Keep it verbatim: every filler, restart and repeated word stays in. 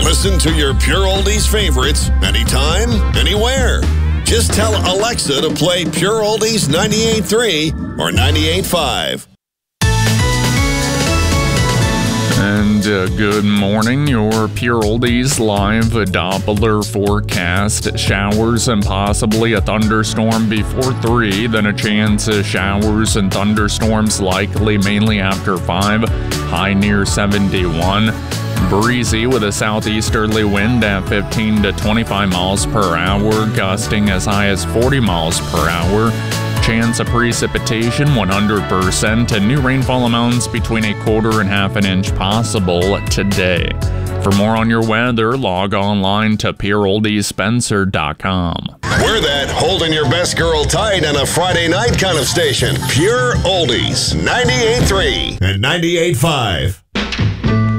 Listen to your Pure Oldies favorites anytime, anywhere. Just tell Alexa to play Pure Oldies ninety-eight point three or ninety-eight point five. And uh, good morning, your Pure Oldies live Doppler forecast. Showers and possibly a thunderstorm before three, then a chance of showers and thunderstorms likely mainly after five, high near seventy-one. Breezy with a southeasterly wind at fifteen to twenty-five miles per hour, gusting as high as forty miles per hour. Chance of precipitation one hundred percent, and new rainfall amounts between a quarter and half an inch possible today. For more on your weather, log online to pure oldies spencer dot com. We're that holding your best girl tight on a Friday night kind of station. Pure Oldies ninety-eight point three and ninety-eight point five.